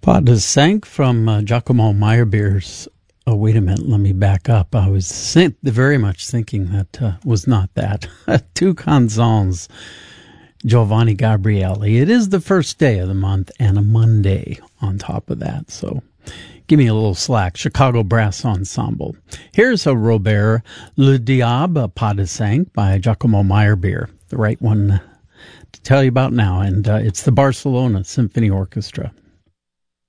Pas de Cinq from Giacomo Meyerbeer's. Oh, wait a minute. Let me back up. I was very much thinking that was not that. Two Canzons, Giovanni Gabrieli. It is the first day of the month and a Monday on top of that. So give me a little slack. Chicago Brass Ensemble. Here's a Robert Le Diable, Pas de Cinq by Giacomo Meyerbeer. The right one to tell you about now. And it's the Barcelona Symphony Orchestra.